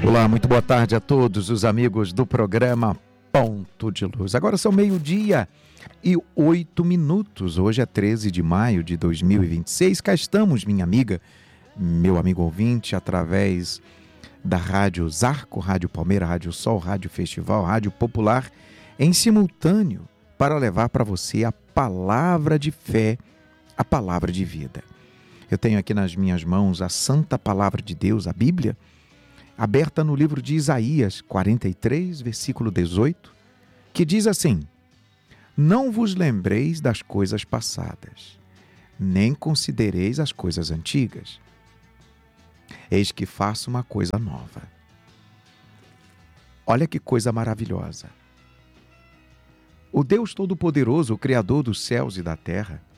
Olá, muito boa tarde a todos os amigos do programa Ponto de Luz. Agora são 12:08. Hoje é 13 de maio de 2026. Cá estamos, minha amiga, meu amigo ouvinte, através da Rádio Zarco, Rádio Palmeira, Rádio Sol, Rádio Festival, Rádio Popular, em simultâneo, para levar para você a palavra de fé, a palavra de vida. Eu tenho aqui nas minhas mãos a Santa Palavra de Deus, a Bíblia, aberta no livro de Isaías 43, versículo 18, que diz assim: Não vos lembreis das coisas passadas, nem considereis as coisas antigas. Eis que faço uma coisa nova. Olha que coisa maravilhosa. O Deus Todo-Poderoso, o Criador dos céus e da terra,